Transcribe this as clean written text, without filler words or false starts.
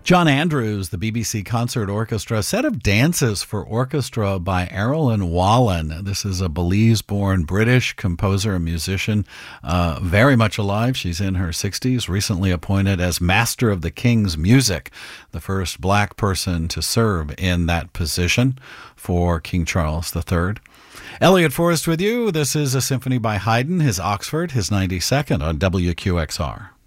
John Andrews, the BBC Concert Orchestra, a set of dances for orchestra by Erilyn Wallen. This is a Belize-born British composer and musician, very much alive. She's in her 60s, recently appointed as Master of the King's Music, the first black person to serve in that position for King Charles III. Elliot Forrest with you. This is a symphony by Haydn, his Oxford, his 92nd on WQXR.